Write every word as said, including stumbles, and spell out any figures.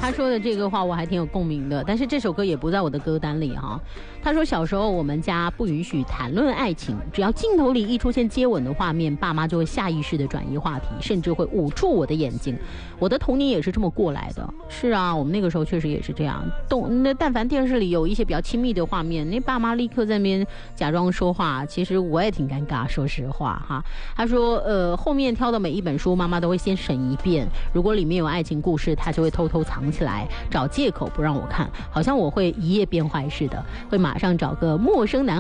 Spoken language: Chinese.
他说的这个话我还挺有共鸣的，但是这首歌也不在我的歌单里哈。他说小时候我们家不允许谈论爱情，只要镜头里一出现接吻的画面，爸妈就会下意识的转移话题，甚至会捂住我的眼睛。我的童年也是这么过来的。是啊，我们那个时候确实也是这样。动那但凡电视里有一些比较亲密的画面，那爸妈立刻在那边假装说话，其实我也挺尴尬，说实话哈。他说呃后面挑的每一本书妈妈都会先审一遍，如果里面有爱情故事，他就会偷偷藏起来，找借口不让我看，好像我会一夜变坏似的，会马上找个陌生男